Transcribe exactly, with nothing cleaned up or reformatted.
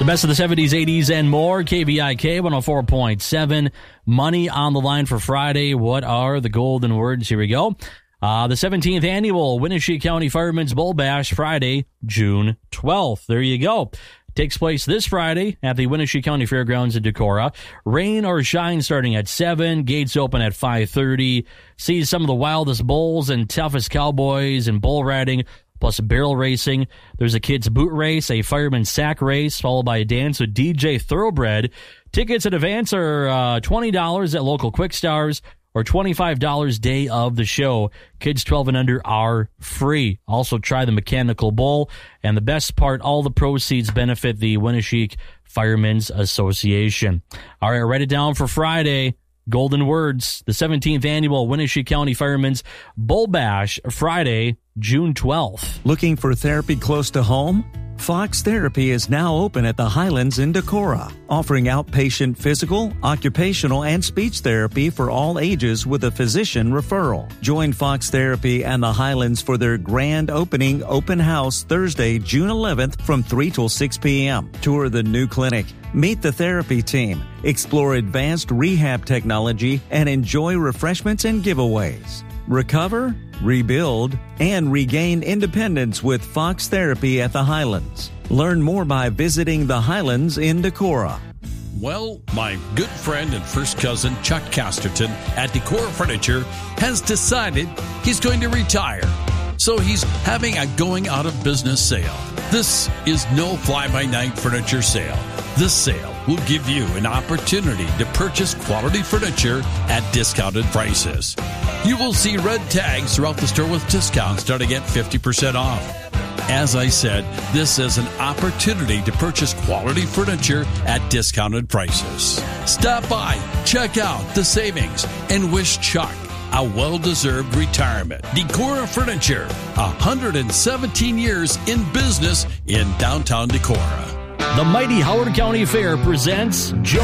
The best of the seventies, eighties, and more. K V I K one oh four point seven. Money on the line for Friday. What are the golden words? Here we go. Uh, the seventeenth annual Winnebago County Firemen's Bull Bash, Friday, June twelfth. There you go. Takes place this Friday at the Winnebago County Fairgrounds in Decorah. Rain or shine starting at seven. Gates open at five thirty. See some of the wildest bulls and toughest cowboys and bull riding, plus barrel racing. There's a kids' boot race, a fireman's sack race, followed by a dance with D J Thoroughbred. Tickets in advance are uh, twenty dollars at local Quick Stars or twenty-five dollars day of the show. Kids twelve and under are free. Also try the mechanical bull. And the best part, all the proceeds benefit the Winnebago Firemen's Association. All right, write it down for Friday. Golden words, the seventeenth annual Winnebago County Firemen's Bull Bash, Friday, June twelfth. Looking for therapy close to home? Fox Therapy is now open at the Highlands in Decorah, offering outpatient physical, occupational, and speech therapy for all ages with a physician referral. Join Fox Therapy and the Highlands for their grand opening open house Thursday, June eleventh from three till six p.m. Tour the new clinic, meet the therapy team, explore advanced rehab technology, and enjoy refreshments and giveaways. Recover, rebuild, and regain independence with Fox Therapy at the Highlands. Learn more by visiting the Highlands in Decorah. Well, my good friend and first cousin Chuck Casterton at Decorah Furniture has decided he's going to retire. So he's having a going out of business sale. This is no fly-by-night furniture sale. This sale will give you an opportunity to purchase quality furniture at discounted prices. You will see red tags throughout the store with discounts starting at fifty percent off. As I said, this is an opportunity to purchase quality furniture at discounted prices. Stop by, check out the savings, and wish Chuck a well-deserved retirement. Decorah Furniture, one hundred seventeen years in business in downtown Decorah. The mighty Howard County Fair presents Joe